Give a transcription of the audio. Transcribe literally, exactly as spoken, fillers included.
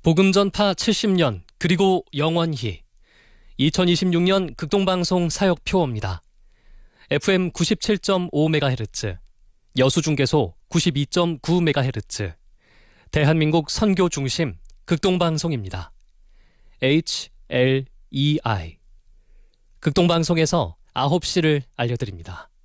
복음전파 칠십 년 그리고 영원히 이천이십육 년 극동방송 사역표입니다. 에프엠 구십칠 점 오 메가헤르츠, 여수중계소 구십이 점 구 메가헤르츠, 대한민국 선교 중심 극동방송입니다. 에이치 엘 이 아이 극동방송에서 아홉 시를 알려드립니다.